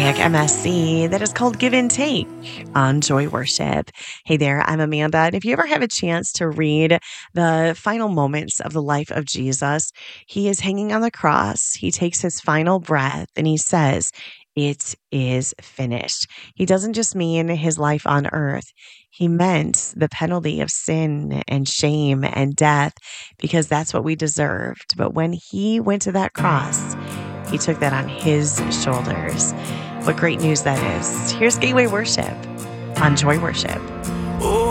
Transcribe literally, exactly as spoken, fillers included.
Mosaic M S C that is called Give and Take on Joy Worship. Hey there, I'm Amanda. And if you ever have a chance to read the final moments of the life of Jesus, he is hanging on the cross. He takes his final breath and he says, "It is finished." He doesn't just mean his life on earth. He meant the penalty of sin and shame and death because that's what we deserved. But when he went to that cross, he took that on his shoulders. What great news that is. Here's Gateway Worship on Joy Worship.